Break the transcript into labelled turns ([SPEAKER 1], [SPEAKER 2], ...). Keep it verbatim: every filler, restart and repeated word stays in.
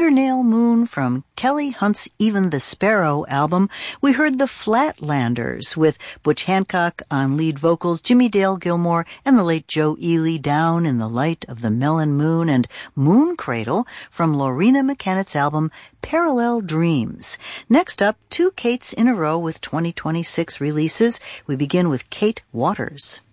[SPEAKER 1] Fingernail Moon from Kelly Hunt's Even the Sparrow album. We heard the Flatlanders with Butch Hancock on lead vocals, Jimmy Dale Gilmore, and the late Joe Ely Down in the Light of the Melon Moon, and Moon Cradle from Lorena McKennett's album Parallel Dreams. Next up, two Kates in a row with twenty twenty-six releases. We begin with Kate Waters.